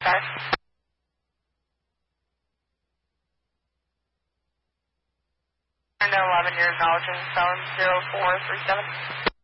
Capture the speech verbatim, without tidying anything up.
Start. And eleven, you're acknowledging zone zero four three seven.